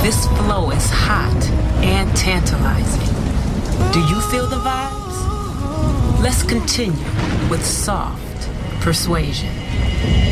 This flow is hot and tantalizing. Do you feel the vibes? Let's continue with soft persuasion.